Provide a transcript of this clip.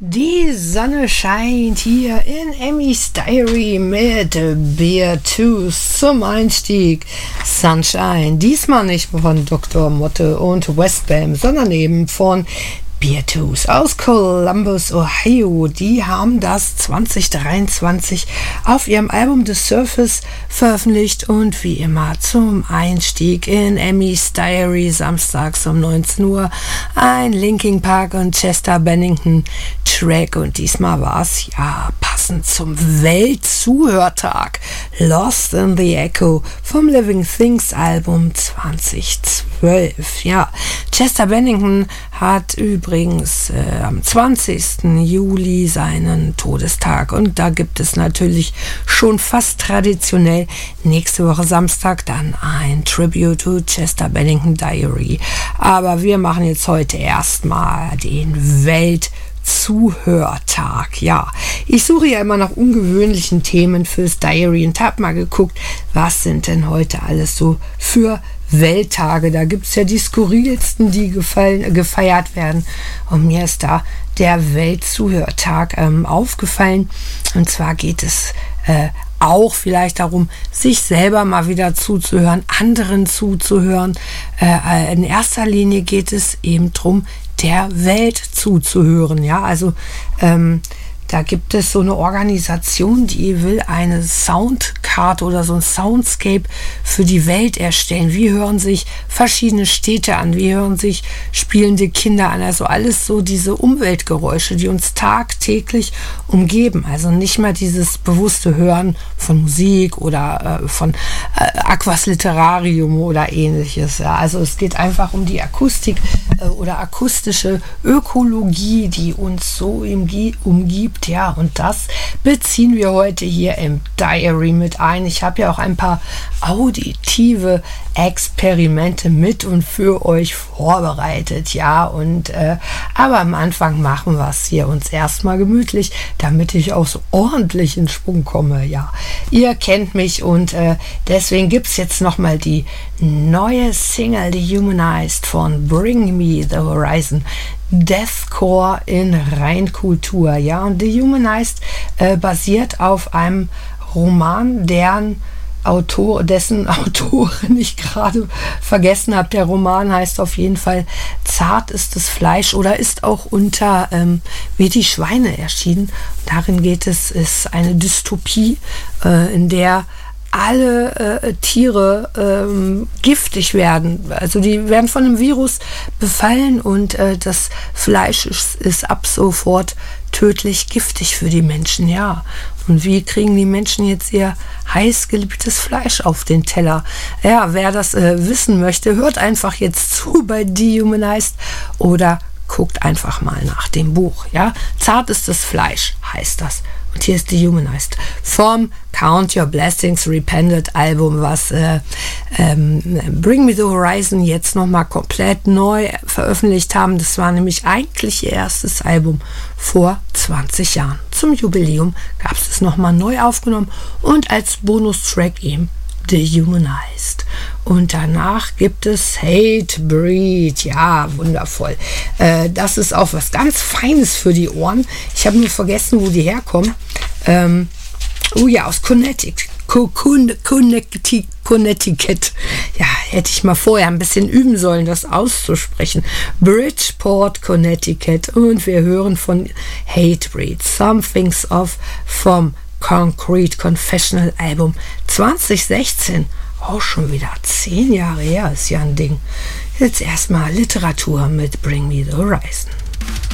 Die Sonne scheint hier in Emmys Diary mit Beartooth zum Einstieg. Sunshine, diesmal nicht von Dr. Motte und Westbam, sondern eben von Beartooth aus Columbus, Ohio. Die haben das 2023 auf ihrem Album The Surface veröffentlicht und wie immer zum Einstieg in Emmys Diary samstags um 19 Uhr ein Linkin Park und Chester Bennington Track, und diesmal war es ja passend zum Weltzuhörtag Lost in the Echo vom Living Things Album 2012. Ja, Chester Bennington hat übrigens am 20. Juli seinen Todestag, und da gibt es natürlich schon fast traditionell nächste Woche Samstag dann ein Tribute to Chester Bennington Diary. Aber wir machen jetzt heute erstmal den Weltzuhörtag. Ja, ich suche ja immer nach ungewöhnlichen Themen fürs Diary und habe mal geguckt, was sind denn heute alles so für Welttage. Da gibt es ja die skurrilsten, die gefeiert werden. Und mir ist da der Weltzuhörtag aufgefallen. Und zwar geht es auch vielleicht darum, sich selber mal wieder zuzuhören, anderen zuzuhören. In erster Linie geht es eben darum, der Welt zuzuhören. Ja, also da gibt es so eine Organisation, die will eine Soundkarte oder so ein Soundscape für die Welt erstellen. Wie hören sich verschiedene Städte an? Wie hören sich spielende Kinder an? Also alles so diese Umweltgeräusche, die uns tagtäglich umgeben. Also nicht mal dieses bewusste Hören von Musik oder von Aquas Literarium oder ähnliches. Ja. Also es geht einfach um die Akustik oder akustische Ökologie, die uns so umgibt. Ja, und das beziehen wir heute hier im Diary mit ein. Ich habe ja auch ein paar auditive Experimente mit und für euch vorbereitet. Ja, und aber am Anfang machen wir es hier uns erstmal gemütlich, damit ich auch so ordentlich in Schwung komme. Ja, ihr kennt mich, und deswegen gibt es jetzt nochmal die neue Single Dehumanized von Bring Me the Horizon. Deathcore in Reinkultur. Ja, und Dehumanized basiert auf einem Roman, dessen Autorin ich gerade vergessen habe. Der Roman heißt auf jeden Fall Zart ist das Fleisch oder ist auch unter Wie die Schweine erschienen. Darin ist eine Dystopie, in der alle Tiere giftig werden. Also die werden von einem Virus befallen, und das Fleisch ist ab sofort tödlich giftig für die Menschen. Ja, und wie kriegen die Menschen jetzt ihr heiß geliebtes Fleisch auf den Teller? Ja, wer das wissen möchte, hört einfach jetzt zu bei Dehumanized oder guckt einfach mal nach dem Buch. Ja, Zart ist das Fleisch heißt das. Und hier ist Dehumanized vom Count Your Blessings Repented Album, was Bring Me the Horizon jetzt nochmal komplett neu veröffentlicht haben. Das war nämlich eigentlich ihr erstes Album vor 20 Jahren. Zum Jubiläum gab es nochmal neu aufgenommen und als Bonustrack eben Dehumanized. Und danach gibt es Hatebreed. Ja, wundervoll. Das ist auch was ganz Feines für die Ohren. Ich habe nur vergessen, wo die herkommen. Oh ja, aus Connecticut. Connecticut. Ja, hätte ich mal vorher ein bisschen üben sollen, das auszusprechen. Bridgeport, Connecticut. Und wir hören von Hatebreed. Something's Off vom Concrete Confessional Album 2016. Auch schon wieder 10 Jahre her, ist ja ein Ding. Jetzt erstmal Literatur mit Bring Me the Horizon.